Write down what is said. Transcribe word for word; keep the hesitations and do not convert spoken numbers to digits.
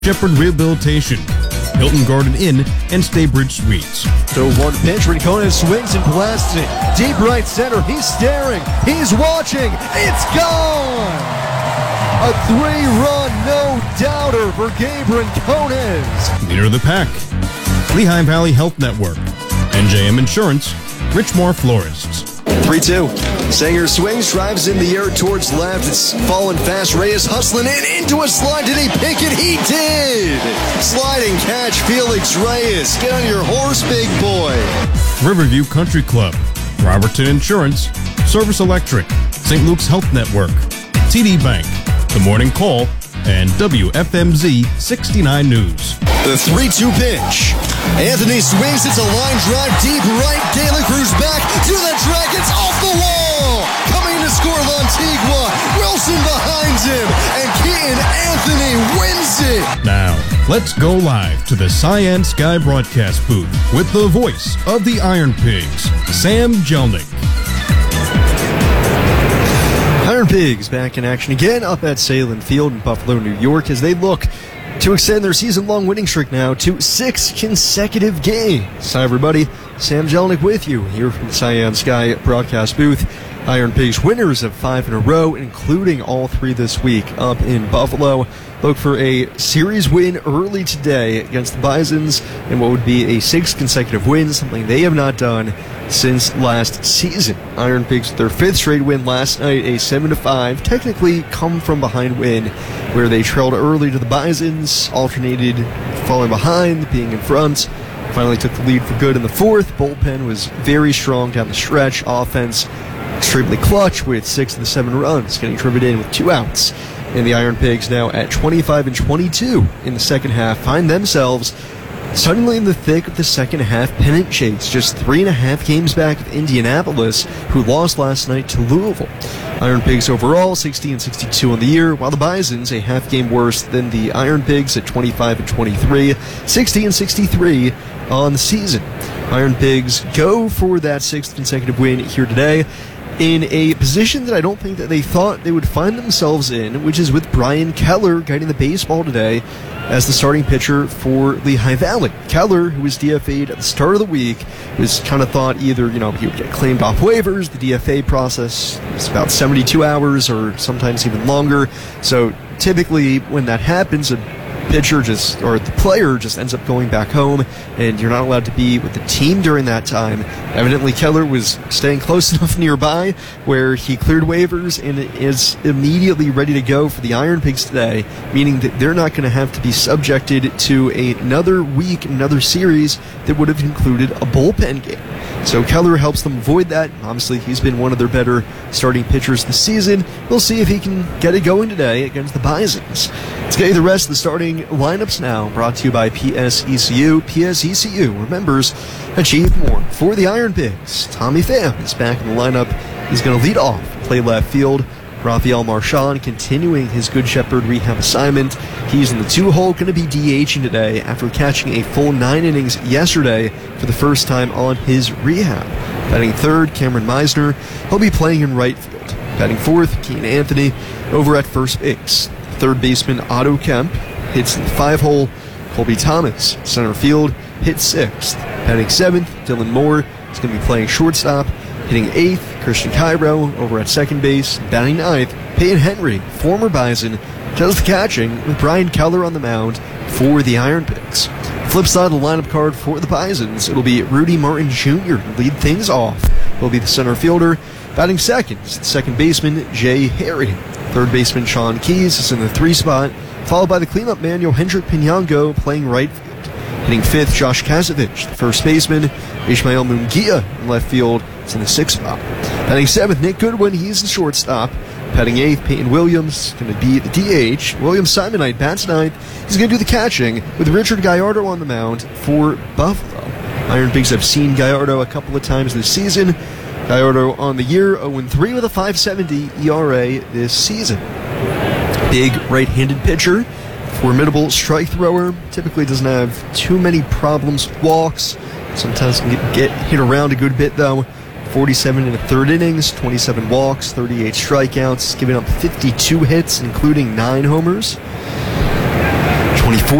Shepherd Rehabilitation, Hilton Garden Inn, and Staybridge Suites. So one pitch, Rincones swings and blasts it. Deep right center, he's staring, he's watching, it's gone! A three-run no-doubter for Gabe Rincones. Leader of the pack, Lehigh Valley Health Network, N J M Insurance, Richmore Florists. three two. Sanger swings, drives in the air towards left. It's falling fast. Reyes hustling in into a slide. Did he pick it? He did! Sliding catch, Felix Reyes. Get on your horse, big boy. Riverview Country Club, Robertson Insurance, Service Electric, Saint Luke's Health Network, T D Bank, The Morning Call, and W F M Z sixty-nine News. The three two pitch. Anthony swings. It's a line drive deep right. De La Cruz back to the track. It's off the wall. Coming to score Lantigua. Wilson behind him. And Keaton Anthony wins it. Now, let's go live to the Cyan Sky broadcast booth with the voice of the Iron Pigs, Sam Jelnick. Iron Pigs back in action again up at Salem Field in Buffalo, New York, as they look to extend their season-long winning streak now to six consecutive games. Hi, everybody. Sam Jelnick with you here from the Cyan Sky broadcast booth. Iron Pigs winners of five in a row, including all three this week up in Buffalo. Look for a series win early today against the Bisons in what would be a sixth consecutive win, something they have not done since last season. Iron Pigs, their fifth straight win last night, a seven to five, technically come from behind win, where they trailed early to the Bisons, alternated falling behind, being in front, finally took the lead for good in the fourth. Bullpen was very strong down the stretch. Offense extremely clutch with six of the seven runs, getting driven in with two outs. And the Iron Pigs now at twenty-five and twenty-two in the second half find themselves suddenly in the thick of the second half pennant chase, just three and a half games back of Indianapolis, who lost last night to Louisville. Iron Pigs overall sixty and sixty-two on the year, while the Bisons a half game worse than the Iron Pigs at twenty-five and twenty-three, sixty and sixty-three on the season. Iron Pigs go for that sixth consecutive win here today, in a position that I don't think that they thought they would find themselves in, which is with Brian Keller guiding the baseball today as the starting pitcher for Lehigh Valley. Keller, who was D F A'd at the start of the week, was kind of thought either, you know, he would get claimed off waivers. The D F A process is about seventy-two hours or sometimes even longer. So typically when that happens, a pitcher just, or the player just ends up going back home, and you're not allowed to be with the team during that time. Evidently, Keller was staying close enough nearby where he cleared waivers and is immediately ready to go for the Iron Pigs today, meaning that they're not going to have to be subjected to another week, another series that would have included a bullpen game. So Keller helps them avoid that. Obviously, he's been one of their better starting pitchers this season. We'll see if he can get it going today against the Bisons. Let's get you the rest of the starting lineups now, brought to you by P S E C U. P S E C U, where members achieve more. For the Iron Pigs, Tommy Pham is back in the lineup. He's going to lead off, play left field. Rafael Marchand continuing his Good Shepherd rehab assignment. He's in the two-hole, going to be DHing today after catching a full nine innings yesterday for the first time on his rehab. Batting third, Cameron Meisner. He'll be playing in right field. Batting fourth, Keaton Anthony over at first base. Third baseman, Otto Kemp hits the five-hole. Colby Thomas, center field, hits sixth. Batting seventh, Dylan Moore is going to be playing shortstop. Hitting eighth, Christian Cairo over at second base. Batting ninth, Peyton Henry, former Bison, does the catching with Brian Keller on the mound for the Iron Pigs. Flip side of the lineup card for the Bisons, it'll be Rudy Martin Junior to lead things off. He'll be the center fielder. Batting second is the second baseman, Jay Harry. Third baseman, Sean Keys, is in the three spot, followed by the cleanup man, Yohendrick Pinango, playing right field. Hitting fifth, Josh Kazovich, the first baseman. Ishmael Munguia in left field is in the sixth spot. Batting seventh, Nick Goodwin, he's the shortstop. Batting eighth, Peyton Williams, going to be the D H. William Simonite bats ninth. He's going to do the catching with Richard Gallardo on the mound for Buffalo. Iron Pigs have seen Gallardo a couple of times this season. Gallardo on the year, oh and three with a five seventy E R A this season. Big right-handed pitcher. Formidable strike thrower. Typically doesn't have too many problems with walks. Sometimes can get, get hit around a good bit, though. forty-seven in the third innings, twenty-seven walks, thirty-eight strikeouts, giving up fifty-two hits, including nine homers. twenty-four